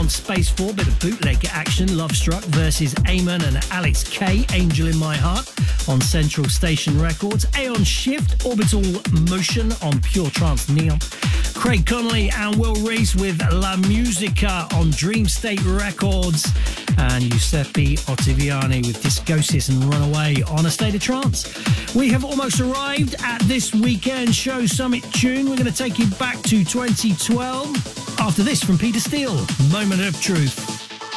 on Space 4, bit of bootleg action. Love Struck versus Amon and Alex K, Angel in My Heart on Central Station Records. Aeon Shift, Orbital Motion on Pure Trance Neon. Craig Connolly and Will Reese with La Musica on Dream State Records. And Giuseppe Ottaviani with Discosis and Runaway on A State of Trance. We have almost arrived at this weekend show summit tune. We're going to take you back to 2012. After this from Peter Steele, Moment of Truth.